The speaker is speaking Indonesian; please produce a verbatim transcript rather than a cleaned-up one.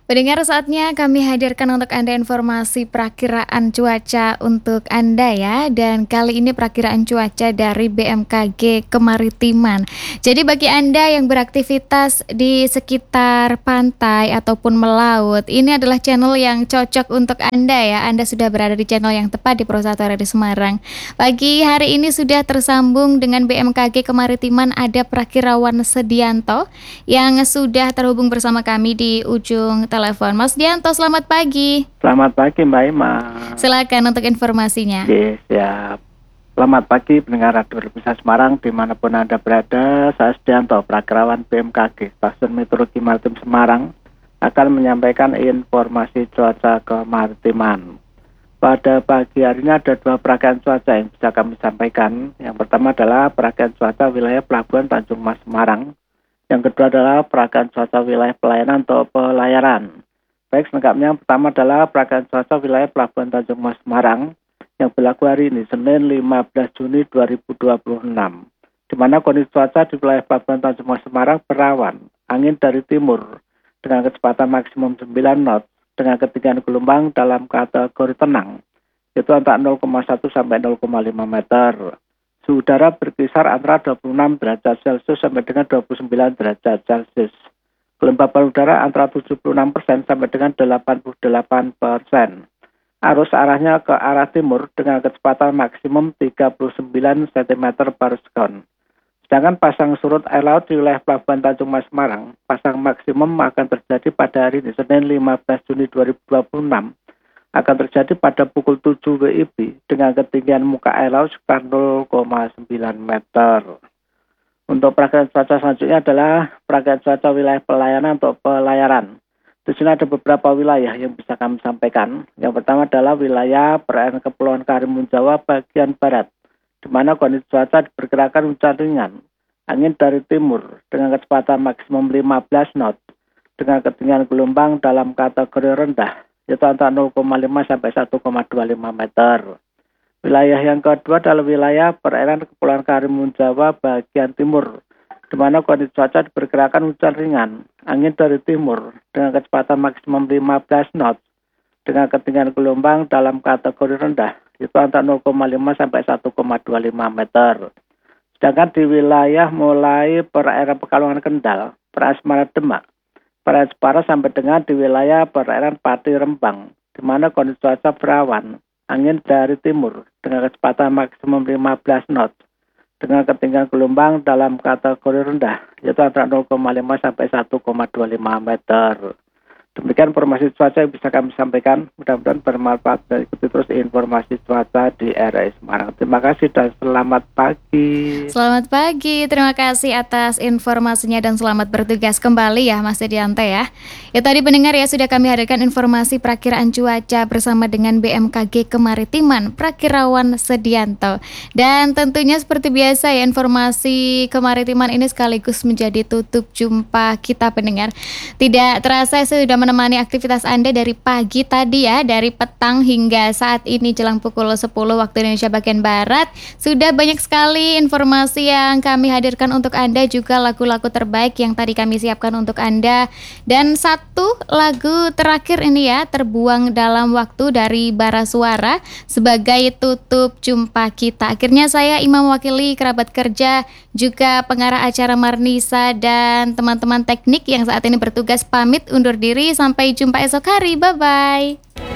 Pendengar, saatnya kami hadirkan untuk Anda informasi perakiraan cuaca untuk Anda ya. Dan kali ini perakiraan cuaca dari B M K G Kemaritiman. Jadi bagi Anda yang beraktivitas di sekitar pantai ataupun melaut, ini adalah channel yang cocok untuk Anda ya. Anda sudah berada di channel yang tepat di Prosatore di Semarang. Pagi hari ini sudah tersambung dengan B M K G Kemaritiman, ada Prakirawan Sedianto yang sudah terhubung bersama kami di ujung telepon. Mas Dianto, selamat pagi. Selamat pagi Mbak Ima. Silakan untuk informasinya. Oke, siap. Selamat pagi pendengar Radio Bisa Semarang dimanapun Anda berada. Saya Sedianto, Prakirawan B M K G Stasiun Meteorologi Maritim Semarang, akan menyampaikan informasi cuaca kemaritiman. Pada pagi hari ini ada dua perakiraan cuaca yang bisa kami sampaikan. Yang pertama adalah perakiraan cuaca wilayah Pelabuhan Tanjung Mas Semarang. Yang kedua adalah perakiraan cuaca wilayah pelayanan atau pelayaran. Baik, selengkapnya yang pertama adalah perakiraan cuaca wilayah Pelabuhan Tanjung Mas Semarang yang berlaku hari ini, Senin lima belas Juni dua ribu dua puluh enam. Di mana kondisi cuaca di wilayah Pelabuhan Tanjung Mas Semarang berawan, angin dari timur dengan kecepatan maksimum sembilan knot dengan ketinggian gelombang dalam kategori tenang, yaitu antara nol koma satu sampai nol koma lima meter. Suhu udara berkisar antara dua puluh enam derajat Celcius sampai dengan dua puluh sembilan derajat Celcius. Kelembapan udara antara tujuh puluh enam persen sampai dengan delapan puluh delapan persen. Arus arahnya ke arah timur dengan kecepatan maksimum tiga puluh sembilan sentimeter per sekon. Sedangkan pasang surut air laut di wilayah Pelabuhan Tanjung Mas Semarang, pasang maksimum akan terjadi pada hari ini, Senin lima belas Juni dua ribu dua puluh enam. Akan terjadi pada pukul tujuh W I B dengan ketinggian muka air laut sekitar nol koma sembilan meter. Untuk perakiraan cuaca selanjutnya adalah perakiraan cuaca wilayah pelayanan atau pelayaran. Di sini ada beberapa wilayah yang bisa kami sampaikan. Yang pertama adalah wilayah perairan Kepulauan Karimun Jawa bagian barat, di mana kondisi cuaca diperkirakan hujan ringan, angin dari timur dengan kecepatan maksimum lima belas knot, dengan ketinggian gelombang dalam kategori rendah, yaitu antara nol koma lima sampai satu koma dua lima meter. Wilayah yang kedua adalah wilayah perairan Kepulauan Karimun Jawa bagian timur, di mana kondisi cuaca diperkirakan hujan ringan, angin dari timur dengan kecepatan maksimum lima belas knot, dengan ketinggian gelombang dalam kategori rendah, yaitu antara nol koma lima sampai satu koma dua lima meter. Sedangkan di wilayah mulai perairan Pekalongan Kendal, perairan Semarang Demak, perairan Jepara sampai dengan di wilayah perairan Pati Rembang, di mana kondisi cuaca berawan, angin dari timur dengan kecepatan maksimum lima belas knot, dengan ketinggian gelombang dalam kategori rendah, yaitu antara nol koma lima sampai satu koma dua lima meter. Demikian informasi cuaca yang bisa kami sampaikan. Mudah-mudahan bermanfaat dan ikuti terus informasi cuaca di R R I Semarang. Terima kasih dan selamat pagi. Selamat pagi, terima kasih atas informasinya dan selamat bertugas kembali ya Mas Sedianto ya. Ya tadi pendengar ya, sudah kami hadirkan informasi perakiraan cuaca bersama dengan B M K G Kemaritiman, Prakirawan Sedianto. Dan tentunya seperti biasa ya, informasi kemaritiman ini sekaligus menjadi tutup jumpa kita pendengar. Tidak terasa saya sudah menemani aktivitas Anda dari pagi tadi ya, dari petang hingga saat ini jelang pukul sepuluh waktu Indonesia bagian Barat. Sudah banyak sekali informasi yang kami hadirkan untuk Anda, juga lagu-lagu terbaik yang tadi kami siapkan untuk Anda. Dan satu lagu terakhir ini ya, Terbuang Dalam Waktu dari Bara Suara sebagai tutup jumpa kita. Akhirnya saya Imam mewakili kerabat kerja, juga pengarah acara Marnisa dan teman-teman teknik yang saat ini bertugas pamit undur diri. Sampai jumpa esok hari. Bye-bye.